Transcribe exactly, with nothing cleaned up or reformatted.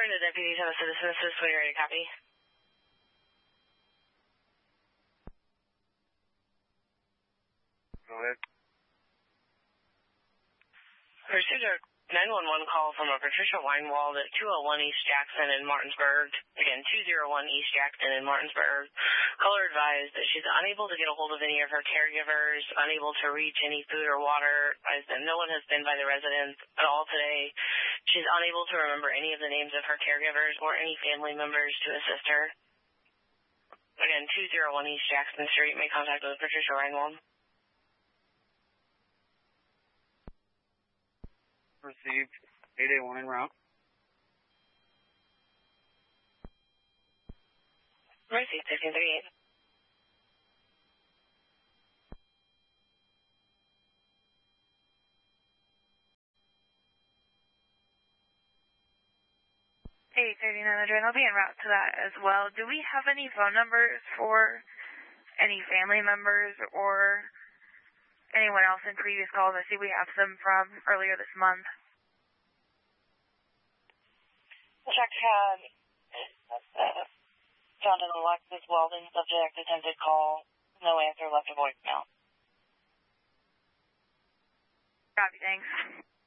to deputies on the citizen assist when you're ready to copy. Go ahead. Received a nine one one call from a Patricia Weinwald at two oh one East Jackson in Martinsburg. Again, two oh one East Jackson in Martinsburg. Caller advised that she's unable to get a hold of any of her caregivers, unable to reach any food or water, as no one has been by the residence at all today. She's unable to remember any of the names of her caregivers or any family members to assist her. Again, two oh one East Jackson Street. Make contact with Patricia Weinwald. Received. eight eight one en route. Received, fifteen thirty-eight. eight thirty-nine, Adrian. I'll be en route to that as well. Do we have any phone numbers for any family members or anyone else in previous calls? I see we have some from earlier this month. Check had uh, found an Alexis Weldon subject, attempted call, no answer, left a voicemail. Copy, thanks.